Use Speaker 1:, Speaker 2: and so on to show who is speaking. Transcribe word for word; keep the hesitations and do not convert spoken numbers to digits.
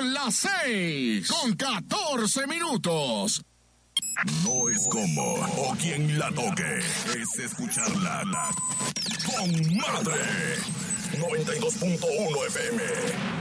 Speaker 1: Son las seis con catorce minutos.
Speaker 2: No es como o quien la toque, es escucharla la con madre. noventa y dos punto uno F M.